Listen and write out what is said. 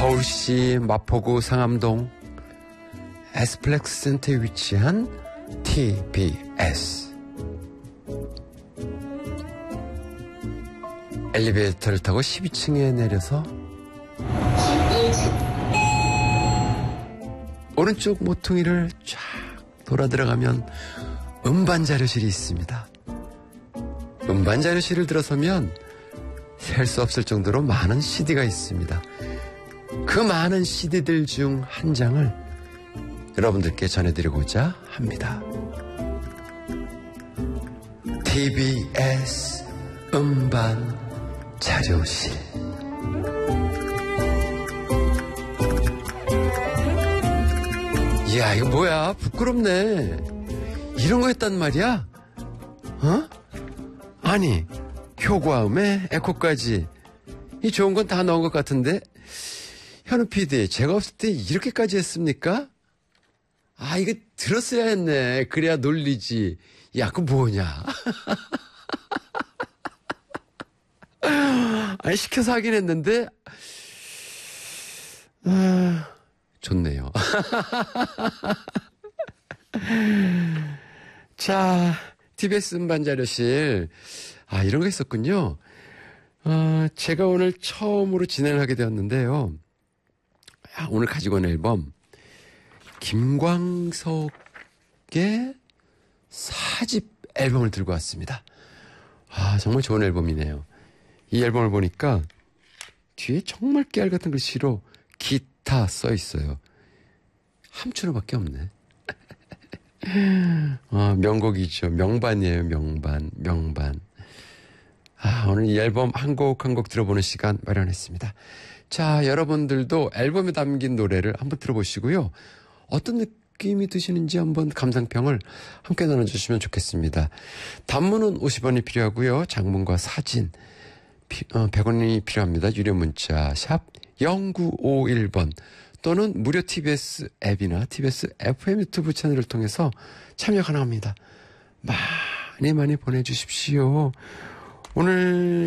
서울시 마포구 상암동 에스플렉스 센터에 위치한 TBS. 엘리베이터를 타고 12층에 내려서 오른쪽 모퉁이를 쫙 돌아 들어가면 음반자료실이 있습니다. 음반자료실을 들어서면 셀 수 없을 정도로 많은 CD가 있습니다. 그 많은 CD들 중 한 장을 여러분들께 전해드리고자 합니다. TBS 음반 자료실. 이야, 이거 뭐야? 부끄럽네. 이런 거 했단 말이야? 어? 아니, 효과음에 에코까지. 이 좋은 건 다 넣은 것 같은데? 현우 PD, 제가 없을 때 이렇게까지 했습니까? 아, 이거 들었어야 했네. 그래야 놀리지. 야, 그거 뭐냐? 아니, 시켜서 하긴 했는데, 좋네요. 자, TBS 음반자료실. 아, 이런 거 있었군요. 제가 오늘 처음으로 진행을 하게 되었는데요. 오늘 가지고 온 앨범, 김광석의 4집 앨범을 들고 왔습니다. 아, 정말 좋은 앨범이네요. 이 앨범을 보니까 뒤에 정말 깨알 같은 글씨로 기타 써 있어요. 함춘호밖에 없네. 명곡이죠. 명반이에요. 명반. 오늘 이 앨범 한 곡 한 곡 들어보는 시간 마련했습니다. 자, 여러분들도 앨범에 담긴 노래를 한번 들어보시고요. 어떤 느낌이 드시는지 한번 감상평을 함께 나눠주시면 좋겠습니다. 단문은 50원이 필요하고요. 장문과 사진 100원이 필요합니다. 유료 문자 샵 0951번 또는 무료 TBS 앱이나 TBS FM 유튜브 채널을 통해서 참여 가능합니다. 많이 보내주십시오. 오늘